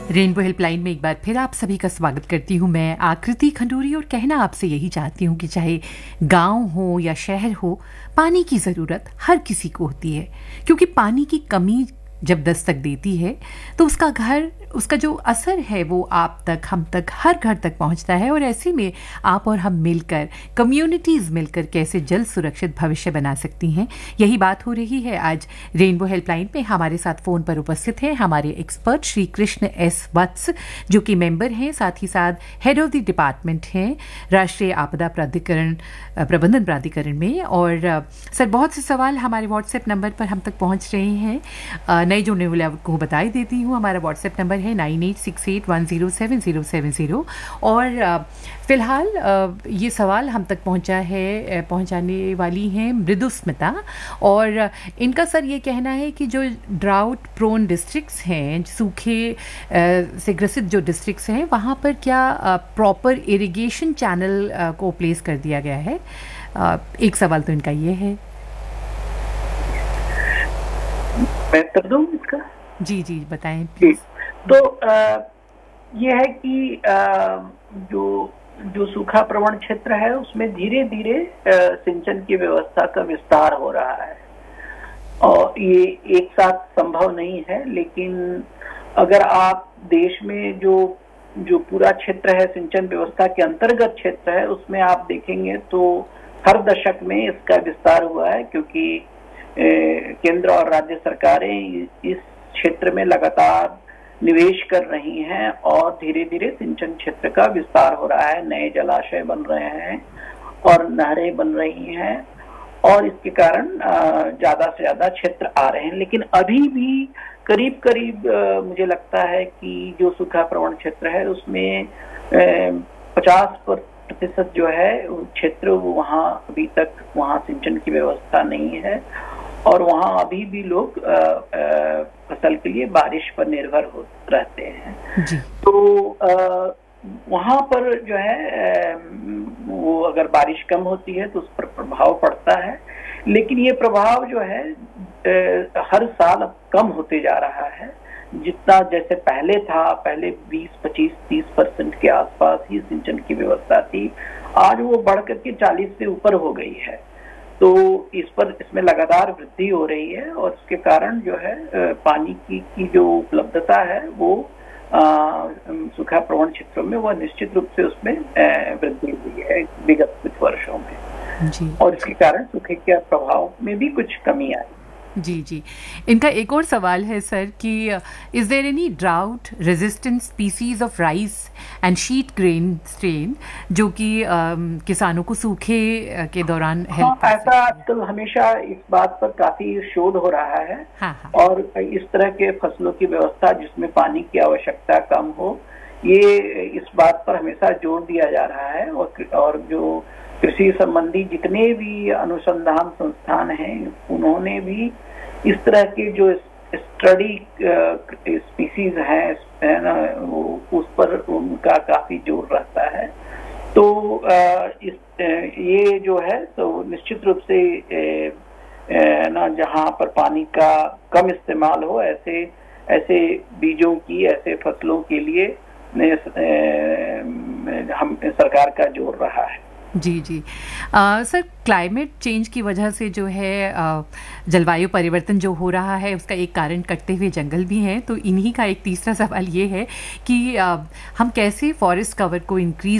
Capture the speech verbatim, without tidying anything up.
Rainbow helpline में एक बार फिर आप सभी का स्वागत करती हूँ। मैं आकृति खंडूरी और कहना आपसे यही चाहती हूँ कि चाहे गांव हो या शहर हो, पानी की ज़रूरत हर किसी को होती है, क्योंकि पानी की कमी जब दस्तक देती है तो उसका घर उसका जो असर है वो आप तक, हम तक, हर घर तक पहुंचता है। और ऐसे में आप और हम मिलकर, कम्युनिटीज़ मिलकर कैसे जल सुरक्षित भविष्य बना सकती हैं, यही बात हो रही है। आज रेनबो हेल्पलाइन में हमारे साथ फ़ोन पर उपस्थित हैं हमारे एक्सपर्ट श्री कृष्ण एस वत्स, जो कि मेंबर हैं, साथ ही साथ हेड ऑफ द डिपार्टमेंट हैं राष्ट्रीय आपदा प्राधिकरण प्रबंधन प्राधिकरण में। और सर, बहुत से सवाल हमारे व्हाट्सएप नंबर पर हम तक पहुँच रहे हैं। नए जुड़ने वाले को बता ही देती हूँ, हमारा व्हाट्सएप नंबर है nine eight six eight one zero seven zero seven zero. और फ़िलहाल ये सवाल हम तक पहुंचा है पहुंचाने वाली हैं मृदुस्मिता, और इनका सर ये कहना है कि जो ड्राउट प्रोन डिस्ट्रिक्ट्स हैं, सूखे से ग्रसित जो डिस्ट्रिक्ट्स हैं, वहाँ पर क्या प्रॉपर इरिगेशन चैनल को प्लेस कर दिया गया है? एक सवाल तो इनका ये है। मैं कर दूं इसका? जी जी बताएं प्लीज। तो आ, ये है कि आ, जो जो सूखा प्रवण क्षेत्र है उसमें धीरे धीरे सिंचन की व्यवस्था का विस्तार हो रहा है, और ये एक साथ संभव नहीं है। लेकिन अगर आप देश में जो जो पूरा क्षेत्र है सिंचन व्यवस्था के अंतर्गत क्षेत्र है, उसमें आप देखेंगे तो हर दशक में इसका विस्तार हुआ है, क्योंकि केंद्र और राज्य सरकारें इस क्षेत्र में लगातार निवेश कर रही हैं और धीरे धीरे सिंचन क्षेत्र का विस्तार हो रहा है। नए जलाशय बन रहे हैं और नहरें बन रही हैं, और इसके कारण ज्यादा से ज्यादा क्षेत्र आ रहे हैं। लेकिन अभी भी करीब करीब मुझे लगता है कि जो सूखा प्रवण क्षेत्र है उसमें पचास प्रतिशत जो है क्षेत्र वहाँ अभी तक वहाँ सिंचन की व्यवस्था नहीं है, और वहाँ अभी भी लोग आ, आ, फसल के लिए बारिश पर निर्भर हो रहते हैं जी। तो आ, वहाँ पर जो है आ, वो अगर बारिश कम होती है तो उस पर प्रभाव पड़ता है, लेकिन ये प्रभाव जो है आ, हर साल अब कम होते जा रहा है। जितना जैसे पहले था, पहले बीस, पच्चीस, तीस परसेंट के आसपास ही सिंचन की व्यवस्था थी, आज वो बढ़ करके चालीस से ऊपर हो गई है। तो इस पर इसमें लगातार वृद्धि हो रही है, और इसके कारण जो है पानी की की जो उपलब्धता है वो सूखा प्रवण क्षेत्रों में वो निश्चित रूप से उसमें वृद्धि हुई है विगत कुछ वर्षों में जी। और इसके कारण सूखे के प्रभाव में भी कुछ कमी आई जी जी। इनका एक और सवाल है सर कि is there any drought resistant species of rice and sheet grain strain जो कि किसानों को सूखे के दौरान हेल्प हाँ, ऐसा आजकल हमेशा इस बात पर काफी शोध हो रहा है। हाँ, हाँ। और इस तरह के फसलों की व्यवस्था जिसमें पानी की आवश्यकता कम हो, ये इस बात पर हमेशा जोर दिया जा रहा है। और, और जो कृषि संबंधी जितने भी अनुसंधान संस्थान हैं, उन्होंने भी इस तरह के जो स्टडी स्पीसीज हैं है ना, उस पर उनका काफी जोर रहता है। तो इस ये जो है तो निश्चित रूप से ना जहाँ पर पानी का कम इस्तेमाल हो, ऐसे ऐसे बीजों की, ऐसे फसलों के लिए हम सरकार का जोर रहा है जी जी। आ, सर, क्लाइमेट चेंज की वजह से जो है जलवायु परिवर्तन जो हो रहा है उसका एक कारण कटते हुए जंगल भी हैं, तो इन्हीं का एक तीसरा सवाल ये है कि आ, हम कैसे फॉरेस्ट कवर को इंक्रीज